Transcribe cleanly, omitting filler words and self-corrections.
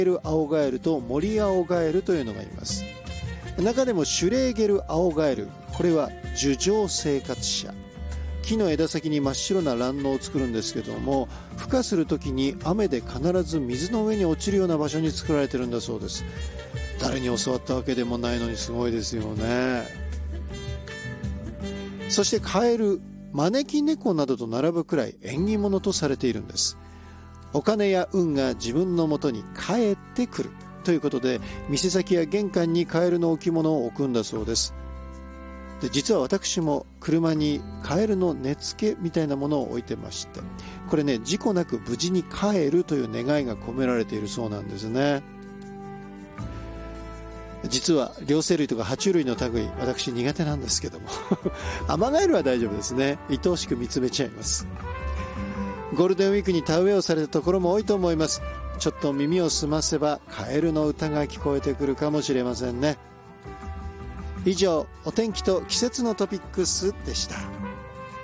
アオガエルとモリアオガエルというのがいます。中でもシュレーゲルアオガエル、これは樹上生活者。木の枝先に真っ白な卵巣を作るんですけども、孵化するときに雨で必ず水の上に落ちるような場所に作られてるんだそうです。誰に教わったわけでもないのにすごいですよね。そしてカエル、招き猫などと並ぶくらい縁起物とされているんです。お金や運が自分のもとに帰ってくるということで、店先や玄関にカエルの置物を置くんだそうです。で、実は私も車にカエルの根付けみたいなものを置いてまして、これね、事故なく無事に帰るという願いが込められているそうなんですね。実は両生類とか爬虫類の類、私苦手なんですけどもアマガエルは大丈夫ですね。愛おしく見つめちゃいます。ゴールデンウィークに田植えをされたところも多いと思います。ちょっと耳を澄ませばカエルの歌が聞こえてくるかもしれませんね。以上、お天気と季節のトピックスでした。